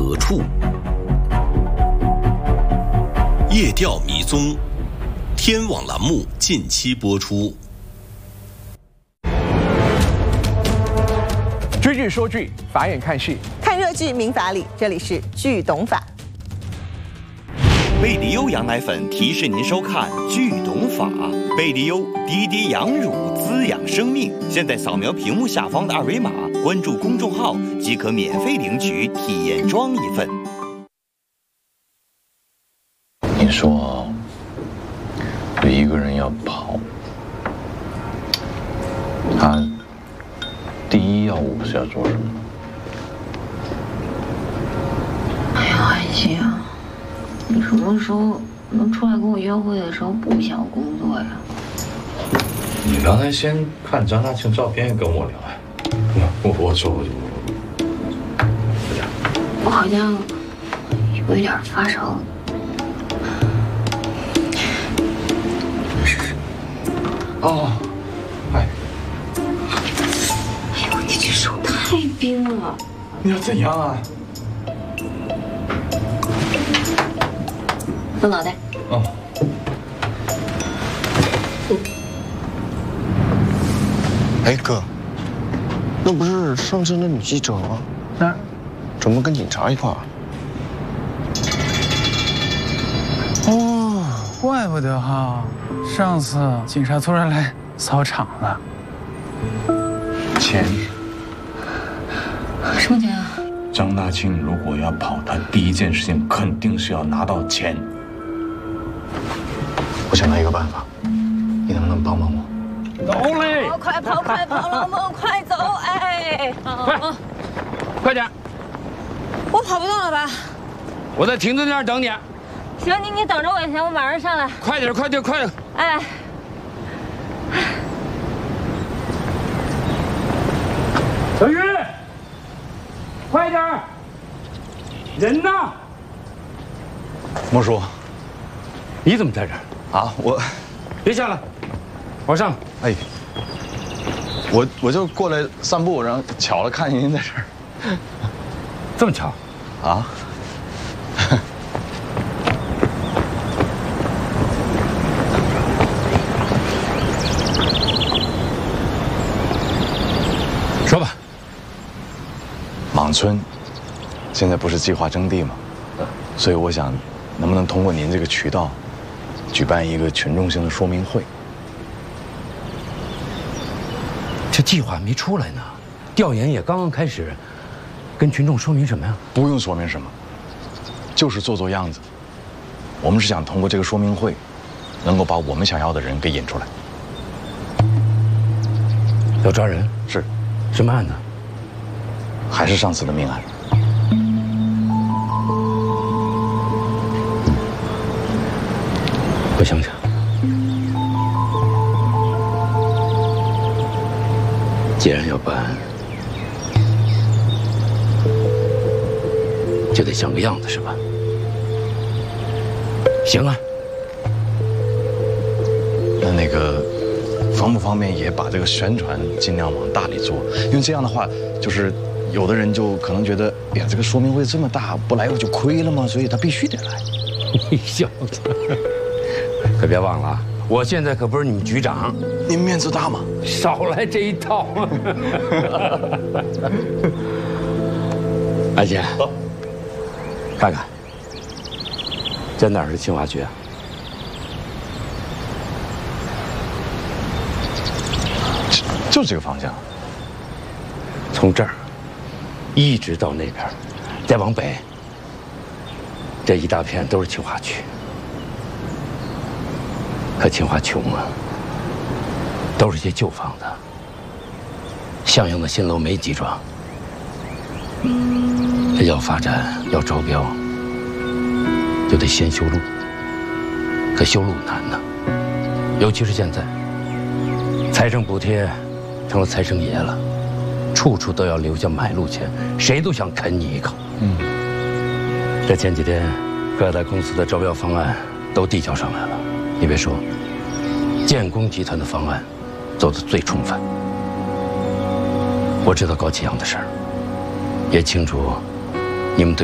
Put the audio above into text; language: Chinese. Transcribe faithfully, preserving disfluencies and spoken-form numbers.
何处？夜钓迷踪，天网栏目近期播出。 追剧说剧，法眼看戏， 看热剧民法理，这里是剧懂法。 贝利优羊奶粉提示您收看《剧懂法》。贝利优滴滴羊乳滋养生命。现在扫描屏幕下方的二维码，关注公众号即可免费领取体验装一份。 你说，有一个人要跑，他第一要务是要做什么？ 哎呀，安心啊！你什么时候能出来跟我约会的时候不想工作呀？ 你刚才先看张大庆照片，跟我聊呀。我我说我就我好像有一点发烧。 哦，哎， 哎呦，你这手太冰了。 你要怎样啊？ 弄脑袋。 哦。 哎哥，那不是上次那女记者吗？ 那怎么跟警察一块儿？ 哦，怪不得哈，上次警察突然来扫场了。 钱？ 什么钱啊？ 张大庆如果要跑，他第一件事情肯定是要拿到钱。我想到一个办法，你能不能帮帮我？ 走嘞！ 快跑快跑，老孟快走！哎， 快，快点！ 我跑不动了吧？ 我在亭子那儿等你。 行，你你等着我一下，我马上上来。 快点，快点，快点！ 哎， 小玉，快点！人呢？ 莫叔， 你怎么在这儿？ 啊，我别下来，往上。 哎，我我就过来散步，然后巧了看见您在这儿。 这么巧？ 啊？ 说吧。 莽村现在不是计划征地吗？所以我想，能不能通过您这个渠道，举办一个群众性的说明会？ 这计划没出来呢，调研也刚刚开始，跟群众说明什么呀？ 不用说明什么，就是做做样子。我们是想通过这个说明会，能够把我们想要的人给引出来。 要抓人？ 是。 什么案子？ 还是上次的命案。 我想想。既然要办，就得像个样子，是吧？行啊。 那那个，方不方便也把这个宣传尽量往大里做？因为这样的话，就是有的人就可能觉得，哎呀，这个说明会这么大，不来我就亏了吗？所以他必须得来。 你小子，可别忘了啊！我现在可不是你们局长， 您面子大吗？ 少来这一套。安姐，看看，这哪儿是清华区啊？ 就这个方向， 从这儿一直到那边，再往北，这一大片都是清华区。可清华穷啊，都是些旧房子，像样的新楼没几幢。这要发展要招标，就得先修路。可修路难呐，尤其是现在，财政补贴成了财神爷了，处处都要留下买路钱，谁都想啃你一口。嗯，这前几天各大公司的招标方案都递交上来了。你别说，建工集团的方案做得最充分。我知道高启阳的事儿，也清楚你们对